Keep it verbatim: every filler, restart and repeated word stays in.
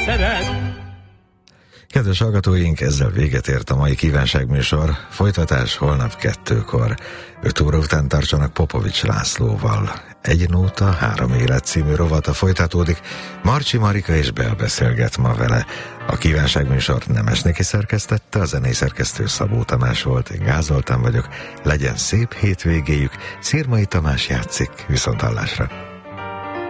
szeret. Kedves hallgatóink, ezzel véget ért a mai kívánságműsor. Folytatás holnap kettőkor. Öt óra után tartsanak Popovics Lászlóval. Egy nóta, három élet című rovata folytatódik. Marcsi Marika és Bea beszélget ma vele. A kívánságműsort Nemesnéki szerkesztette, a zenei szerkesztő Szabó Tamás volt, én Gáz Zoltán vagyok. Legyen szép hétvégéjük, Szirmai Tamás játszik, viszont hallásra.